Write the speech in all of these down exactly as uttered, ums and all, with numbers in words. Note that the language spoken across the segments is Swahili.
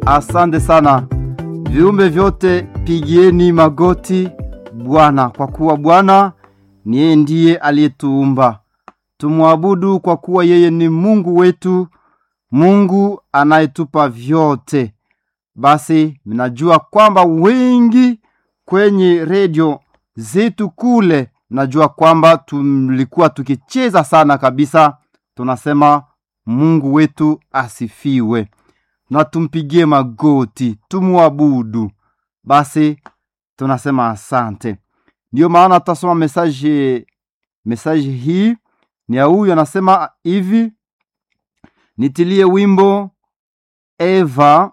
Asante sana. Viumbe vyote pigieni magoti Bwana, kwa kuwa Bwana ni yeye ndiye aliyetuumba. Tumwabudu kwa kuwa yeye ni Mungu wetu, Mungu anayetupa vyote. Basi mnajua kwamba wengi kwenye radio zetu kule, mnajua kwamba tulikuwa tukicheza sana kabisa. Tunasema Mungu wetu asifiwe, na tumpigie magoti, tumuabudu. Basi tunasema asante. Ndio maana tutasoma message message hii ni ya huyu, anasema hivi: nitilie wimbo Eva,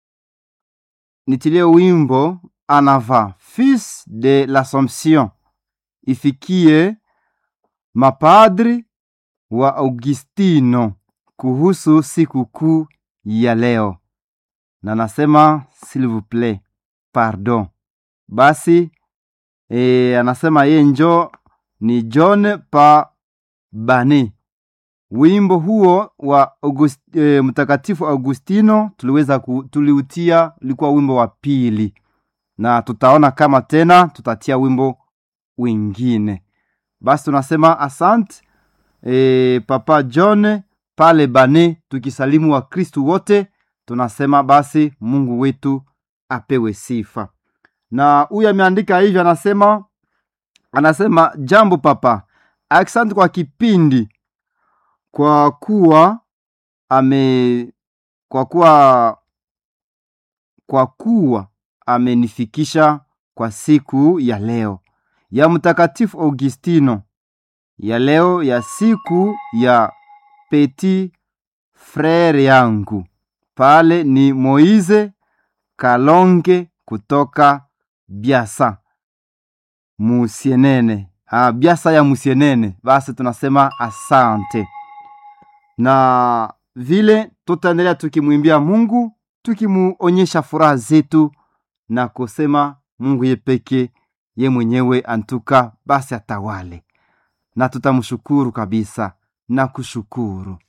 nitilie wimbo Anava, fils de l'Assomption, ifikie mapadri wa Augustino kuhusu siku kuu ya leo. Na nasema s'il vous plaît, pardon. Basi e, anasema yeye njo ni John pa Bani. Wimbo huo wa August, e, mtakatifu Augustino tuliweza ku, tuliutia ulikuwa wimbo wa pili, na tutaona kama tena tutatia wimbo wengine. Basi tunasema asante e, Papa John pale Bani, tukisalimu wa Kristo wote. Tunasema basi Mungu wetu apewe sifa. Na huyu ameandika hivi, anasema anasema jambo papa, asante kwa kipindi, kwa kuwa ame kwa kuwa kwa kuwa amenifikisha kwa siku ya leo ya mtakatifu Augustino, ya leo ya siku ya petit frère yangu. Pale ni Moize Kalonge kutoka Biasa Musienene. Ah, Biasa ya Musienene. Basi tunasema asante. Na vile tutaendelea tukimwimbia Mungu, tukimuonyesha furaha zetu na kusema Mungu yepeke ye mwenyewe antuka basi atawale. Na tutamshukuru kabisa na kushukuru.